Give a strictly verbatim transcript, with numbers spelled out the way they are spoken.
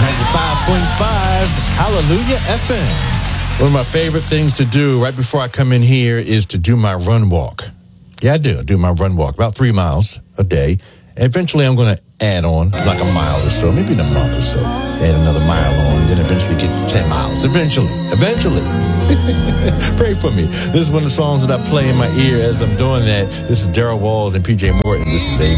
ninety-five point five Hallelujah F M. One of my favorite things to do right before I come in here is to do my run walk. Yeah, I do. I do my run walk, about three miles a day. And eventually I'm going to add on like a mile or so, maybe in a month or so. Add another mile on, and then eventually get to ten miles. Eventually. Eventually. Pray for me. This is one of the songs that I play in my ear as I'm doing that. This is Daryl Walls and P J Morton. This is A